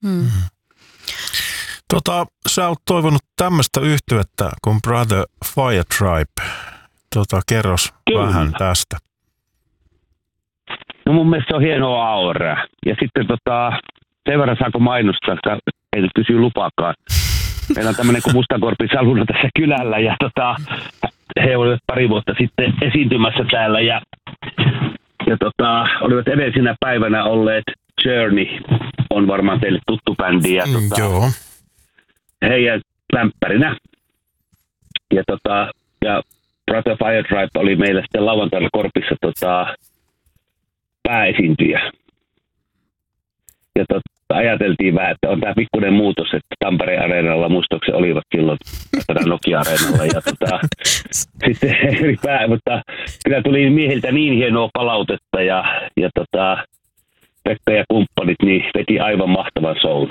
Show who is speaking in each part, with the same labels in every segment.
Speaker 1: Sä oot toivonut tämmöistä yhtyettä kuin Brother Fire Tribe. Kerros vähän tästä.
Speaker 2: No mun mielestä se on hienoa auraa. Ja sitten sen verran saako mainostaa, ei nyt kysy lupaakaan. Meillä on tämmöinen kuin Mustankorpin Saluna tässä kylällä ja he olivat pari vuotta sitten esiintymässä täällä ja olivat edellisenä päivänä olleet Journey, on varmaan teille tuttu bändi ja
Speaker 1: Joo.
Speaker 2: Heidän lämpärinä. Ja Brother Fire Tribe oli meillä sitten lauantaina Korpissa pääesiintyjä. Ja ajateltiin vähän, että on tämä pikkuinen muutos, että Tampereen areenalla muistaakseni olivat silloin Nokia-areenalla. Ja sitten eri mutta kyllä tuli miehiltä niin hienoa palautetta ja Pekka ja kumppanit niin veti aivan mahtavan shown.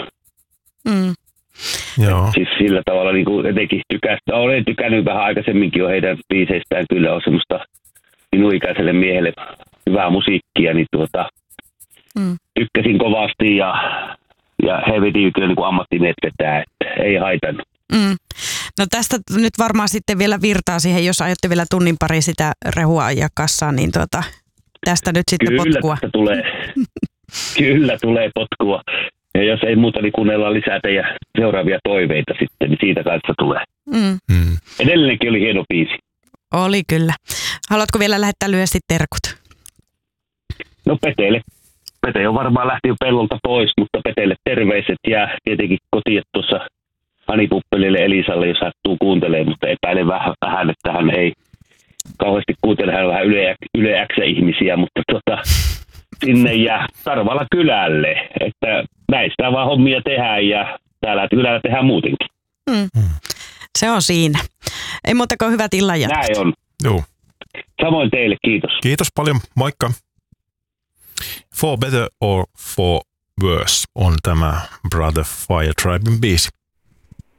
Speaker 1: Joo.
Speaker 2: Siis sillä tavalla niin kuin etenkin olen tykännyt vähän aikaisemminkin jo heidän biiseistään, kyllä on semmoista minun ikäiselle miehelle hyvää musiikkia, niin tykkäsin kovasti ja he veti kyllä niin kuin ammattimiehet vetää, että ei haitannut.
Speaker 3: No tästä nyt varmaan sitten vielä virtaa siihen, jos aiotte vielä tunnin pari sitä rehua ajaa kassaan, niin tästä nyt sitten
Speaker 2: kyllä
Speaker 3: potkua.
Speaker 2: Kyllä tulee potkua. Ja jos ei muuta, niin kuunnellaan lisää teidän seuraavia toiveita sitten, niin siitä kanssa tulee. Edellinenkin oli hieno biisi.
Speaker 3: Oli kyllä. Haluatko vielä lähettää lyhyesti terkut?
Speaker 2: No Peteille. Pete on varmaan lähti jo pellolta pois, mutta Peteille terveiset ja tietenkin kotiin tuossa Hanipuppelille Elisalle, jos sattuu kuuntelemaan, mutta epäilen vähän, että hän ei kauheasti kuuntele. Hän on vähän Yle X-ihmisiä, mutta sinne ja Tarvala kylälle, että näistä vaan hommia tehdään ja täällä kylällä tehdään muutenkin.
Speaker 3: Se on siinä. Ei muuta kuin hyvät illanjatkot.
Speaker 2: Näin on.
Speaker 1: Joo.
Speaker 2: Samoin teille, kiitos.
Speaker 1: Kiitos paljon, moikka. For Better or For Worse on tämä Brother Fire Triben biisi.